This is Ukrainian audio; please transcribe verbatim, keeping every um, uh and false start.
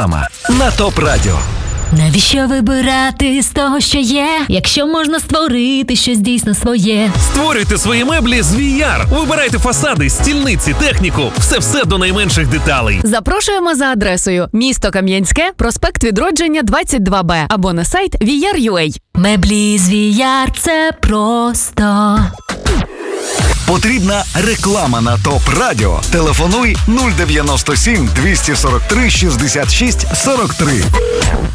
Реклама на ТОП Радіо. Навіщо вибирати з того, що є, якщо можна створити щось дійсно своє? Створюйте свої меблі з ві ар. Вибирайте фасади, стільниці, техніку. Все-все до найменших деталей. Запрошуємо за адресою місто Кам'янське, проспект Відродження, двадцять два Б або на сайт ві ар крапка ю а. Меблі з ві ар – це просто. Потрібна реклама на ТОП Радіо. Телефонуй нуль дев'яносто сім двісті сорок три шістдесят шість сорок три.